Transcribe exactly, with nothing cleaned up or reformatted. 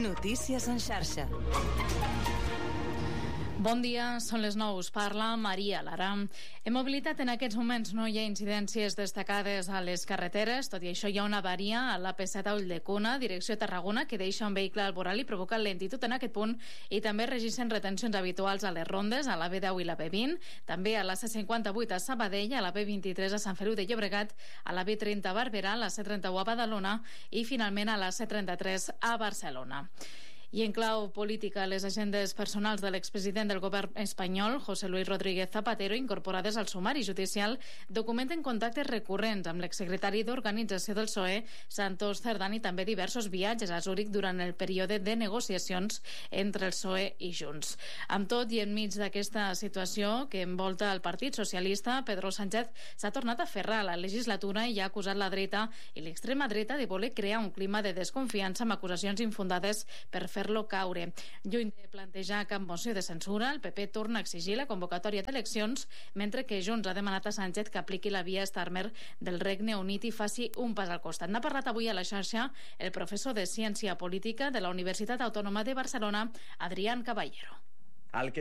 Notícies en xarxa. Bon dia, són les nou, us parla Maria Lara. En mobilitat en aquests moments no hi ha incidències destacades a les carreteres, tot i això hi ha una avaria a l'A P set a Ulldecona, direcció Tarragona, que deixa un vehicle al voral i provoca lentitud en aquest punt, i també registren retencions habituals a les rondes, a la B deu i la B vint, també a la C cinquanta-vuit a Sabadell, a la B vint-i-tres a Sant Feliu de Llobregat, a la B trenta a Barberà, a la C trenta-u a Badalona i finalment a la C trenta-tres a Barcelona. I en clau política, les agendes personals de l'expresident del govern espanyol, José Luis Rodríguez Zapatero, incorporades al sumari judicial, documenten contactes recurrents amb l'exsecretari d'Organització del P S O E, Santos Cerdán, i també diversos viatges a Zúrich durant el període de negociacions entre el P S O E i Junts. Amb tot i enmig d'aquesta situació que envolta el Partit Socialista, Pedro Sánchez s'ha tornat a aferrar a la legislatura i ha acusat la dreta i l'extrema dreta de voler crear un clima de desconfiança amb acusacions infundades per fer fer-lo caure. Lluny de plantejar cap moció de censura, el P P torna a exigir la convocatòria d'eleccions, mentre que Junts ha demanat a Sánchez que apliqui la via Starmer del Regne Unit i faci un pas al costat. N'ha parlat avui a la xarxa el professor de Ciència Política de la Universitat Autònoma de Barcelona, Adrián Caballero. El que